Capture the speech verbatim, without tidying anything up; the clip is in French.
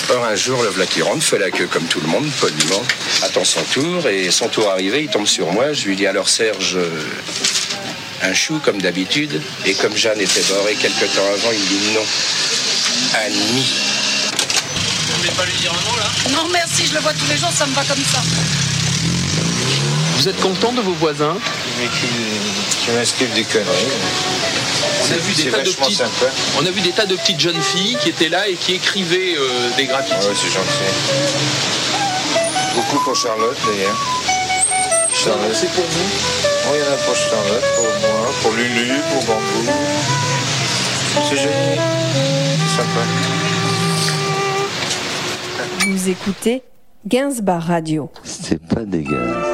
Or, un jour, le voilà qui rentre, fait la queue comme tout le monde, poliment, attend son tour, et son tour arrivé, il tombe sur moi. Je lui dis, alors Serge, euh, un chou comme d'habitude. Et comme Jeanne était barrée quelque temps avant, il me dit non, un nid. Vous ne voulez pas lui dire un mot, là? Non, merci, je le vois tous les jours, ça me va comme ça. Vous êtes content de vos voisins? Mais qui, qui m'inscrivent des conneries. On a, vu des tas de petites, on a vu des tas de petites jeunes filles qui étaient là et qui écrivaient euh, des graffitis. Ouais, c'est gentil. Beaucoup pour Charlotte, d'ailleurs. Charlotte, c'est pour vous? Oui, il y en a pour Charlotte, pour moi, pour Lulu, pour Bambou. C'est joli. C'est sympa. Vous écoutez Gainsbar Radio. C'est pas dégueulasse.